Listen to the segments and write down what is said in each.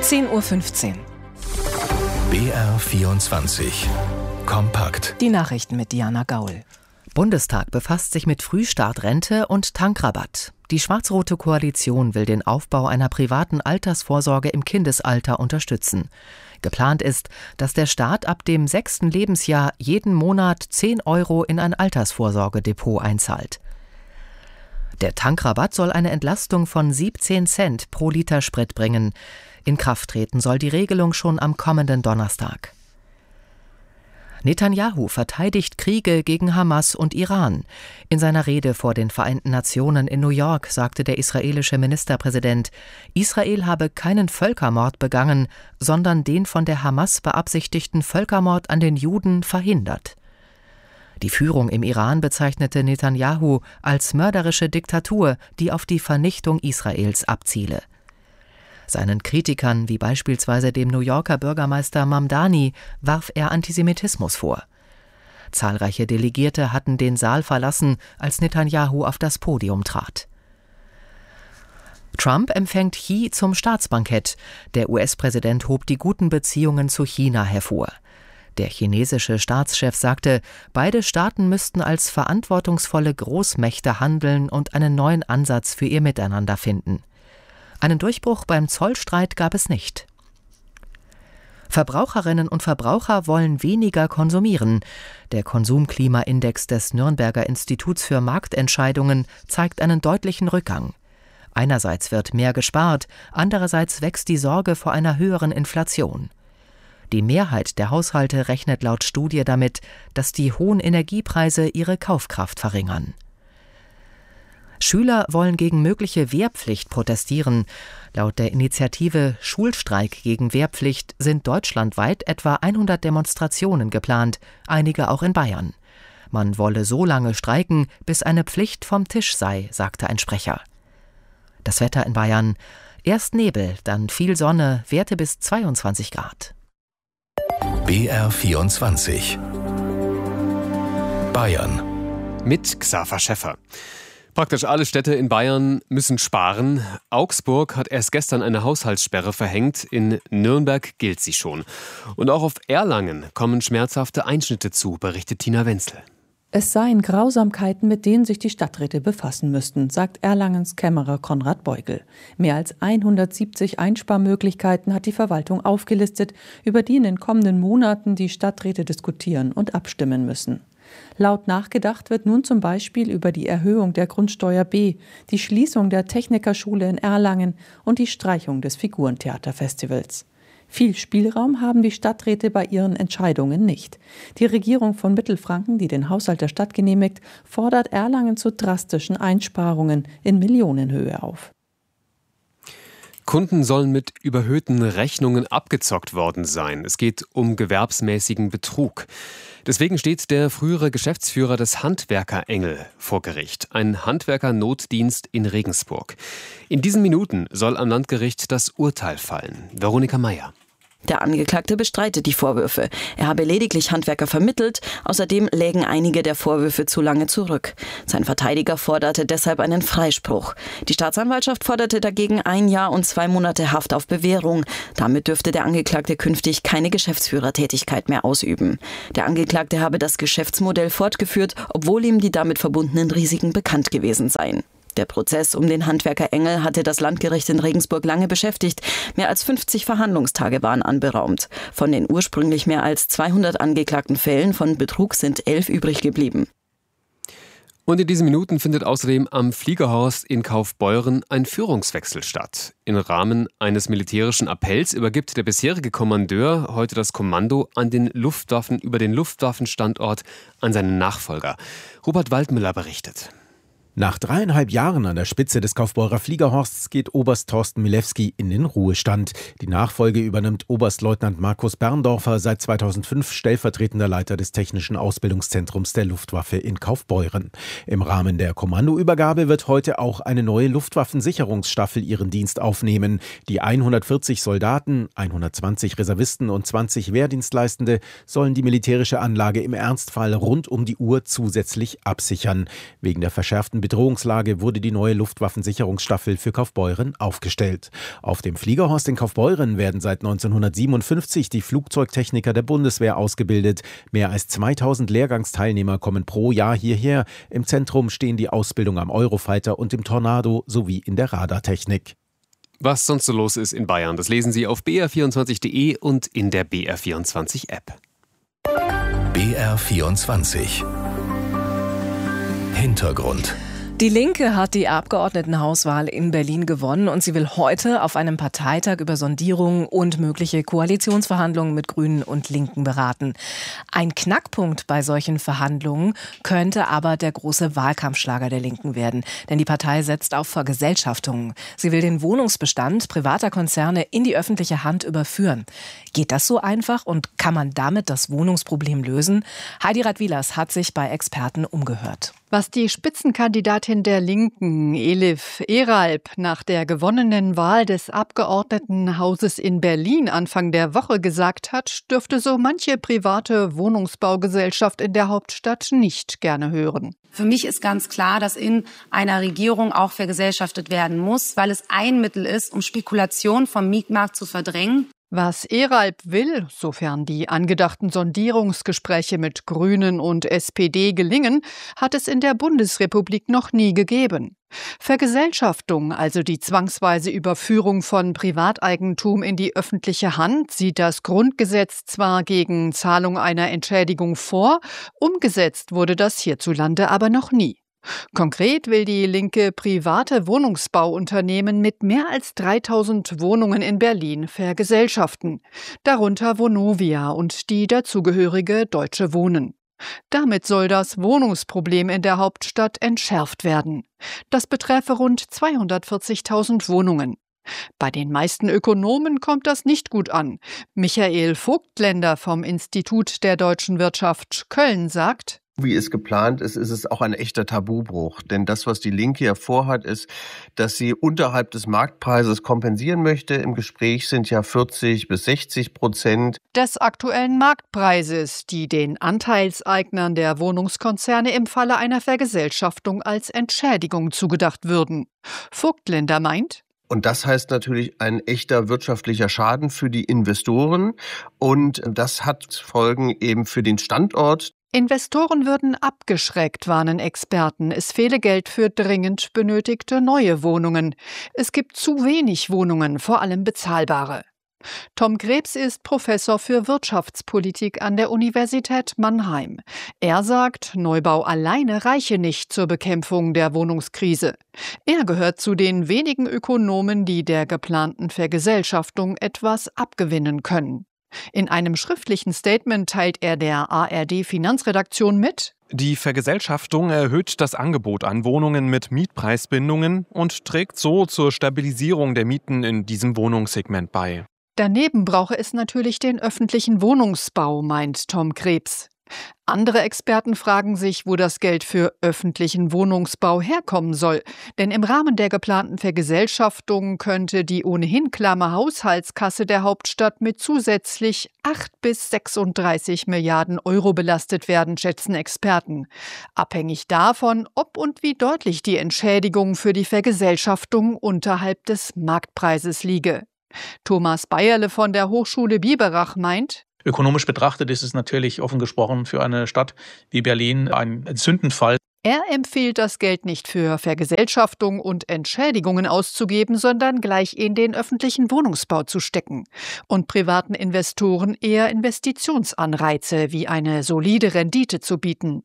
10:15 Uhr. BR24 Kompakt. Die Nachrichten mit Diana Gaul. Bundestag befasst sich mit Frühstartrente und Tankrabatt. Die schwarz-rote Koalition will den Aufbau einer privaten Altersvorsorge im Kindesalter unterstützen. Geplant ist, dass der Staat ab dem 6. Lebensjahr jeden Monat 10 € in ein Altersvorsorgedepot einzahlt. Der Tankrabatt soll eine Entlastung von 17 Cent pro Liter Sprit bringen. In Kraft treten soll die Regelung schon am kommenden Donnerstag. Netanyahu verteidigt Kriege gegen Hamas und Iran. In seiner Rede vor den Vereinten Nationen in New York sagte der israelische Ministerpräsident, Israel habe keinen Völkermord begangen, sondern den von der Hamas beabsichtigten Völkermord an den Juden verhindert. Die Führung im Iran bezeichnete Netanyahu als mörderische Diktatur, die auf die Vernichtung Israels abziele. Seinen Kritikern, wie beispielsweise dem New Yorker Bürgermeister Mamdani, warf er Antisemitismus vor. Zahlreiche Delegierte hatten den Saal verlassen, als Netanyahu auf das Podium trat. Trump empfängt Xi zum Staatsbankett. Der US-Präsident hob die guten Beziehungen zu China hervor. Der chinesische Staatschef sagte, beide Staaten müssten als verantwortungsvolle Großmächte handeln und einen neuen Ansatz für ihr Miteinander finden. Einen Durchbruch beim Zollstreit gab es nicht. Verbraucherinnen und Verbraucher wollen weniger konsumieren. Der Konsumklimaindex des Nürnberger Instituts für Marktentscheidungen zeigt einen deutlichen Rückgang. Einerseits wird mehr gespart, andererseits wächst die Sorge vor einer höheren Inflation. Die Mehrheit der Haushalte rechnet laut Studie damit, dass die hohen Energiepreise ihre Kaufkraft verringern. Schüler wollen gegen mögliche Wehrpflicht protestieren. Laut der Initiative Schulstreik gegen Wehrpflicht sind deutschlandweit etwa 100 Demonstrationen geplant, einige auch in Bayern. Man wolle so lange streiken, bis eine Pflicht vom Tisch sei, sagte ein Sprecher. Das Wetter in Bayern: erst Nebel, dann viel Sonne, Werte bis 22 Grad. BR24 Bayern mit Xaver Schäffer. Praktisch alle Städte in Bayern müssen sparen. Augsburg hat erst gestern eine Haushaltssperre verhängt. In Nürnberg gilt sie schon. Und auch auf Erlangen kommen schmerzhafte Einschnitte zu, berichtet Tina Wenzel. Es seien Grausamkeiten, mit denen sich die Stadträte befassen müssten, sagt Erlangens Kämmerer Konrad Beugel. Mehr als 170 Einsparmöglichkeiten hat die Verwaltung aufgelistet, über die in den kommenden Monaten die Stadträte diskutieren und abstimmen müssen. Laut nachgedacht wird nun zum Beispiel über die Erhöhung der Grundsteuer B, die Schließung der Technikerschule in Erlangen und die Streichung des Figurentheaterfestivals. Viel Spielraum haben die Stadträte bei ihren Entscheidungen nicht. Die Regierung von Mittelfranken, die den Haushalt der Stadt genehmigt, fordert Erlangen zu drastischen Einsparungen in Millionenhöhe auf. Kunden sollen mit überhöhten Rechnungen abgezockt worden sein. Es geht um gewerbsmäßigen Betrug. Deswegen steht der frühere Geschäftsführer des Handwerker Engel vor Gericht, ein Handwerkernotdienst in Regensburg. In diesen Minuten soll am Landgericht das Urteil fallen. Veronika Meyer. Der Angeklagte bestreitet die Vorwürfe. Er habe lediglich Handwerker vermittelt. Außerdem lägen einige der Vorwürfe zu lange zurück. Sein Verteidiger forderte deshalb einen Freispruch. Die Staatsanwaltschaft forderte dagegen 1 Jahr und 2 Monate Haft auf Bewährung. Damit dürfte der Angeklagte künftig keine Geschäftsführertätigkeit mehr ausüben. Der Angeklagte habe das Geschäftsmodell fortgeführt, obwohl ihm die damit verbundenen Risiken bekannt gewesen seien. Der Prozess um den Handwerker Engel hatte das Landgericht in Regensburg lange beschäftigt. Mehr als 50 Verhandlungstage waren anberaumt. Von den ursprünglich mehr als 200 angeklagten Fällen von Betrug sind 11 übrig geblieben. Und in diesen Minuten findet außerdem am Fliegerhorst in Kaufbeuren ein Führungswechsel statt. Im Rahmen eines militärischen Appells übergibt der bisherige Kommandeur heute das Kommando über den Luftwaffenstandort an seinen Nachfolger. Robert Waldmüller berichtet. Nach 3,5 Jahren an der Spitze des Kaufbeurer Fliegerhorsts geht Oberst Thorsten Milewski in den Ruhestand. Die Nachfolge übernimmt Oberstleutnant Markus Berndorfer, seit 2005 stellvertretender Leiter des Technischen Ausbildungszentrums der Luftwaffe in Kaufbeuren. Im Rahmen der Kommandoübergabe wird heute auch eine neue Luftwaffensicherungsstaffel ihren Dienst aufnehmen. Die 140 Soldaten, 120 Reservisten und 20 Wehrdienstleistende sollen die militärische Anlage im Ernstfall rund um die Uhr zusätzlich absichern. Wegen der verschärften Bedrohungslage wurde die neue Luftwaffensicherungsstaffel für Kaufbeuren aufgestellt. Auf dem Fliegerhorst in Kaufbeuren werden seit 1957 die Flugzeugtechniker der Bundeswehr ausgebildet. Mehr als 2000 Lehrgangsteilnehmer kommen pro Jahr hierher. Im Zentrum stehen die Ausbildung am Eurofighter und im Tornado sowie in der Radartechnik. Was sonst so los ist in Bayern, das lesen Sie auf br24.de und in der BR24-App. BR24 Hintergrund. Die Linke hat die Abgeordnetenhauswahl in Berlin gewonnen und sie will heute auf einem Parteitag über Sondierungen und mögliche Koalitionsverhandlungen mit Grünen und Linken beraten. Ein Knackpunkt bei solchen Verhandlungen könnte aber der große Wahlkampfschlager der Linken werden. Denn die Partei setzt auf Vergesellschaftungen. Sie will den Wohnungsbestand privater Konzerne in die öffentliche Hand überführen. Geht das so einfach und kann man damit das Wohnungsproblem lösen? Heidi Radwilas hat sich bei Experten umgehört. Was die Spitzenkandidatin der Linken, Elif Eralp, nach der gewonnenen Wahl des Abgeordnetenhauses in Berlin Anfang der Woche gesagt hat, dürfte so manche private Wohnungsbaugesellschaft in der Hauptstadt nicht gerne hören. Für mich ist ganz klar, dass in einer Regierung auch vergesellschaftet werden muss, weil es ein Mittel ist, um Spekulation vom Mietmarkt zu verdrängen. Was Eralp will, sofern die angedachten Sondierungsgespräche mit Grünen und SPD gelingen, hat es in der Bundesrepublik noch nie gegeben. Vergesellschaftung, also die zwangsweise Überführung von Privateigentum in die öffentliche Hand, sieht das Grundgesetz zwar gegen Zahlung einer Entschädigung vor, umgesetzt wurde das hierzulande aber noch nie. Konkret will die Linke private Wohnungsbauunternehmen mit mehr als 3000 Wohnungen in Berlin vergesellschaften, darunter Vonovia und die dazugehörige Deutsche Wohnen. Damit soll das Wohnungsproblem in der Hauptstadt entschärft werden. Das betreffe rund 240.000 Wohnungen. Bei den meisten Ökonomen kommt das nicht gut an. Michael Vogtländer vom Institut der deutschen Wirtschaft Köln sagt: Wie es geplant ist, ist es auch ein echter Tabubruch. Denn das, was die Linke ja vorhat, ist, dass sie unterhalb des Marktpreises kompensieren möchte. Im Gespräch sind ja 40-60% des aktuellen Marktpreises, die den Anteilseignern der Wohnungskonzerne im Falle einer Vergesellschaftung als Entschädigung zugedacht würden. Vogtländer meint: Und das heißt natürlich ein echter wirtschaftlicher Schaden für die Investoren. Und das hat Folgen eben für den Standort. Investoren würden abgeschreckt, warnen Experten. Es fehle Geld für dringend benötigte neue Wohnungen. Es gibt zu wenig Wohnungen, vor allem bezahlbare. Tom Krebs ist Professor für Wirtschaftspolitik an der Universität Mannheim. Er sagt, Neubau alleine reiche nicht zur Bekämpfung der Wohnungskrise. Er gehört zu den wenigen Ökonomen, die der geplanten Vergesellschaftung etwas abgewinnen können. In einem schriftlichen Statement teilt er der ARD-Finanzredaktion mit: Die Vergesellschaftung erhöht das Angebot an Wohnungen mit Mietpreisbindungen und trägt so zur Stabilisierung der Mieten in diesem Wohnungssegment bei. Daneben brauche es natürlich den öffentlichen Wohnungsbau, meint Tom Krebs. Andere Experten fragen sich, wo das Geld für öffentlichen Wohnungsbau herkommen soll. Denn im Rahmen der geplanten Vergesellschaftung könnte die ohnehin klamme Haushaltskasse der Hauptstadt mit zusätzlich 8 bis 36 Milliarden Euro belastet werden, schätzen Experten. Abhängig davon, ob und wie deutlich die Entschädigung für die Vergesellschaftung unterhalb des Marktpreises liege. Thomas Bayerle von der Hochschule Biberach meint: Ökonomisch betrachtet ist es natürlich offen gesprochen für eine Stadt wie Berlin ein Sündenfall. Er empfiehlt, das Geld nicht für Vergesellschaftung und Entschädigungen auszugeben, sondern gleich in den öffentlichen Wohnungsbau zu stecken und privaten Investoren eher Investitionsanreize wie eine solide Rendite zu bieten.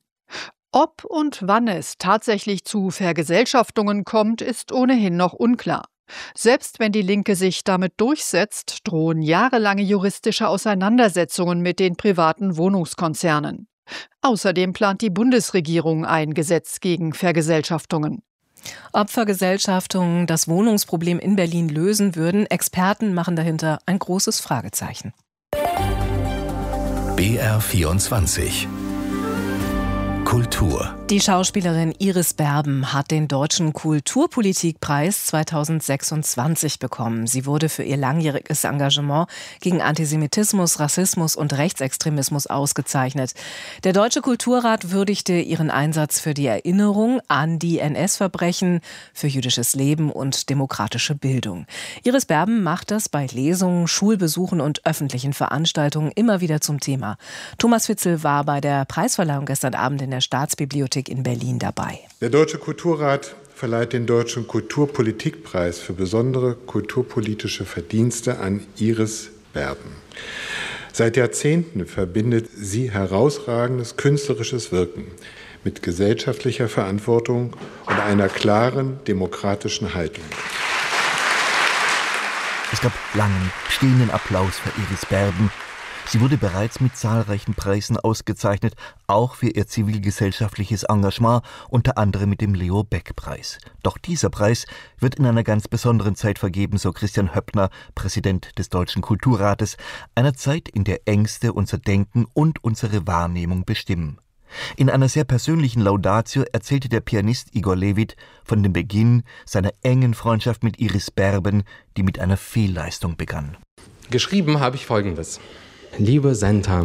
Ob und wann es tatsächlich zu Vergesellschaftungen kommt, ist ohnehin noch unklar. Selbst wenn die Linke sich damit durchsetzt, drohen jahrelange juristische Auseinandersetzungen mit den privaten Wohnungskonzernen. Außerdem plant die Bundesregierung ein Gesetz gegen Vergesellschaftungen. Ob Vergesellschaftungen das Wohnungsproblem in Berlin lösen würden, Experten machen dahinter ein großes Fragezeichen. BR24 Kultur. Die Schauspielerin Iris Berben hat den Deutschen Kulturpolitikpreis 2026 bekommen. Sie wurde für ihr langjähriges Engagement gegen Antisemitismus, Rassismus und Rechtsextremismus ausgezeichnet. Der Deutsche Kulturrat würdigte ihren Einsatz für die Erinnerung an die NS-Verbrechen, für jüdisches Leben und demokratische Bildung. Iris Berben macht das bei Lesungen, Schulbesuchen und öffentlichen Veranstaltungen immer wieder zum Thema. Thomas Fitzel war bei der Preisverleihung gestern Abend in der Staatsbibliothek in Berlin dabei. Der Deutsche Kulturrat verleiht den Deutschen Kulturpolitikpreis für besondere kulturpolitische Verdienste an Iris Berben. Seit Jahrzehnten verbindet sie herausragendes künstlerisches Wirken mit gesellschaftlicher Verantwortung und einer klaren demokratischen Haltung. Es gab langen, stehenden Applaus für Iris Berben. Sie wurde bereits mit zahlreichen Preisen ausgezeichnet, auch für ihr zivilgesellschaftliches Engagement, unter anderem mit dem Leo-Beck-Preis. Doch dieser Preis wird in einer ganz besonderen Zeit vergeben, so Christian Höppner, Präsident des Deutschen Kulturrates, einer Zeit, in der Ängste unser Denken und unsere Wahrnehmung bestimmen. In einer sehr persönlichen Laudatio erzählte der Pianist Igor Levit von dem Beginn seiner engen Freundschaft mit Iris Berben, die mit einer Fehlleistung begann. Geschrieben habe ich Folgendes. Liebe Senta.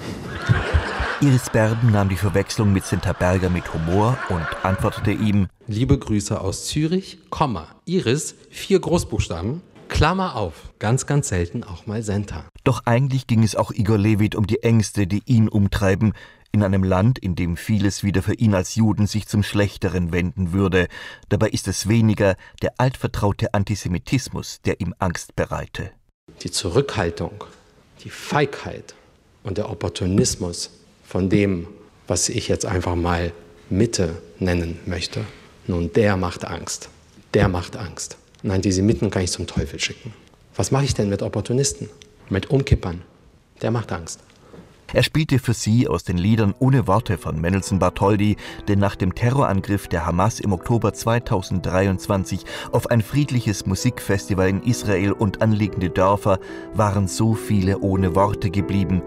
Iris Berben nahm die Verwechslung mit Senta Berger mit Humor und antwortete ihm: Liebe Grüße aus Zürich, Iris, 4 Großbuchstaben, Klammer auf, ganz, ganz selten auch mal Senta. Doch eigentlich ging es auch Igor Levit um die Ängste, die ihn umtreiben, in einem Land, in dem vieles wieder für ihn als Juden sich zum Schlechteren wenden würde. Dabei ist es weniger der altvertraute Antisemitismus, der ihm Angst bereite. Die Zurückhaltung, die Feigheit und der Opportunismus von dem, was ich jetzt einfach mal Mitte nennen möchte, nun, der macht Angst. Der macht Angst. Und Antisemiten kann ich zum Teufel schicken. Was mache ich denn mit Opportunisten? Mit Umkippern? Der macht Angst. Er spielte für sie aus den Liedern Ohne Worte von Mendelssohn Bartholdy, denn nach dem Terrorangriff der Hamas im Oktober 2023 auf ein friedliches Musikfestival in Israel und anliegende Dörfer waren so viele ohne Worte geblieben.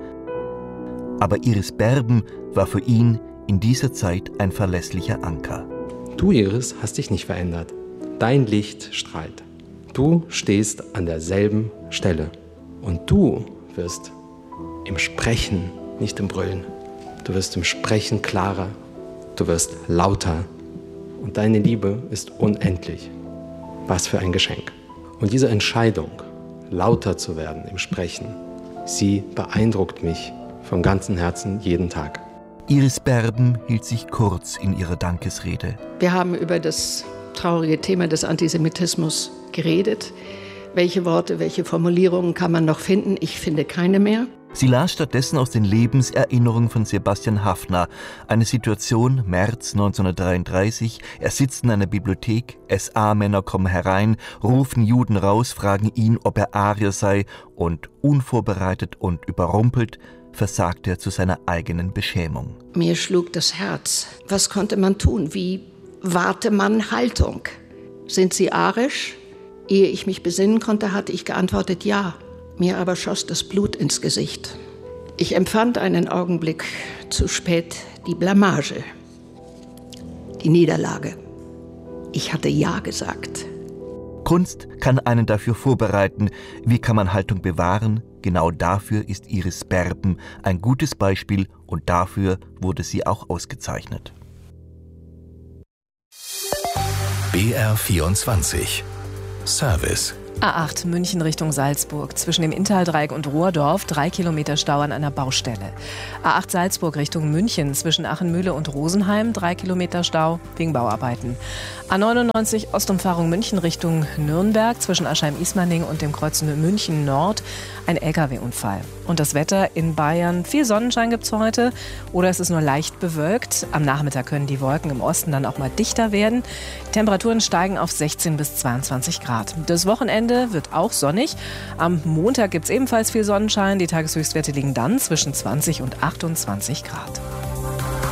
Aber Iris Berben war für ihn in dieser Zeit ein verlässlicher Anker. Du, Iris, hast dich nicht verändert. Dein Licht strahlt. Du stehst an derselben Stelle. Und du wirst im Sprechen, nicht im Brüllen. Du wirst im Sprechen klarer, du wirst lauter und deine Liebe ist unendlich. Was für ein Geschenk. Und diese Entscheidung, lauter zu werden im Sprechen, sie beeindruckt mich von ganzem Herzen jeden Tag. Iris Berben hielt sich kurz in ihrer Dankesrede. Wir haben über das traurige Thema des Antisemitismus geredet. Welche Worte, welche Formulierungen kann man noch finden? Ich finde keine mehr. Sie las stattdessen aus den Lebenserinnerungen von Sebastian Haffner. Eine Situation, März 1933, er sitzt in einer Bibliothek, SA-Männer kommen herein, rufen Juden raus, fragen ihn, ob er Arier sei, und unvorbereitet und überrumpelt versagt er zu seiner eigenen Beschämung. Mir schlug das Herz. Was konnte man tun? Wie wahrte man Haltung? Sind Sie arisch? Ehe ich mich besinnen konnte, hatte ich geantwortet, ja. Mir aber schoss das Blut ins Gesicht. Ich empfand einen Augenblick zu spät die Blamage, die Niederlage. Ich hatte Ja gesagt. Kunst kann einen dafür vorbereiten. Wie kann man Haltung bewahren? Genau dafür ist Iris Berben ein gutes Beispiel und dafür wurde sie auch ausgezeichnet. BR24 Service. A8 München Richtung Salzburg. Zwischen dem Inntal-Dreieck und Rohrdorf 3 Kilometer Stau an einer Baustelle. A8 Salzburg Richtung München. Zwischen Achenmühle und Rosenheim 3 Kilometer Stau wegen Bauarbeiten. A99 Ostumfahrung München Richtung Nürnberg. Zwischen Aschheim-Ismaning und dem Kreuz München Nord ein LKW-Unfall. Und das Wetter in Bayern. Viel Sonnenschein gibt es heute. Oder es ist nur leicht bewölkt. Am Nachmittag können die Wolken im Osten dann auch mal dichter werden. Die Temperaturen steigen auf 16 bis 22 Grad. Das Wochenende wird auch sonnig. Am Montag gibt es ebenfalls viel Sonnenschein. Die Tageshöchstwerte liegen dann zwischen 20 und 28 Grad.